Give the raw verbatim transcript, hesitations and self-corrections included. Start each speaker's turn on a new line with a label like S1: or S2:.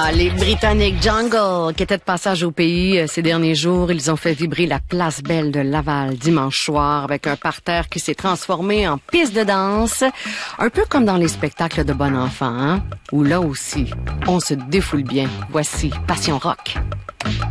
S1: Ah, les Britanniques Jungle, qui étaient de passage au pays euh, ces derniers jours, ils ont fait vibrer la place Belle de Laval dimanche soir avec un parterre qui s'est transformé en piste de danse, un peu comme dans les spectacles de bon enfant, hein? Où là aussi, on se défoule bien. Voici Passion Rock.